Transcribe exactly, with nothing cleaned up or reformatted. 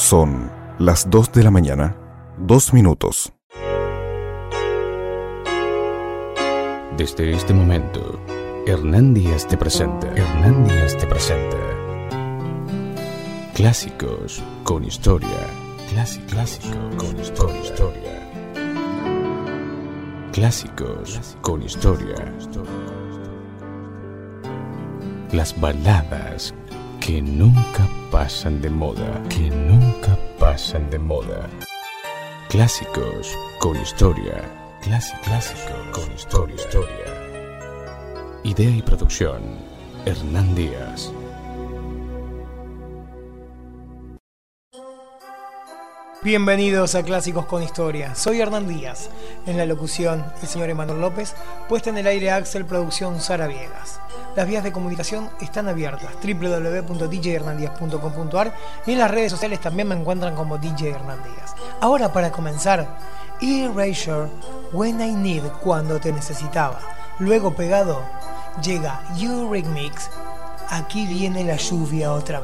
Son las dos de la mañana, dos minutos. Desde este momento, Hernán Díaz te presenta. Hernán Díaz te presenta. Clásicos con historia. Clásico, clásico con historia. historia. Clásicos con historia. Las baladas que nunca pasan de moda. Que nunca pasan de moda. Clásicos con historia. Clásico, clásico con historia. historia. Idea y producción, Hernán Díaz. Bienvenidos a Clásicos con Historia. Soy Hernán Díaz. En la locución, el señor Emanuel López. Puesta en el aire, Axel, producción, Sara Viegas. Las vías de comunicación están abiertas. doble u doble u doble u punto d j hernán díaz punto com punto a r y en las redes sociales también me encuentran como D J Hernán Díaz. Ahora, para comenzar, Erasure, When I Need, cuando te necesitaba. Luego, pegado, llega Eurythmics, Aquí viene la lluvia otra vez.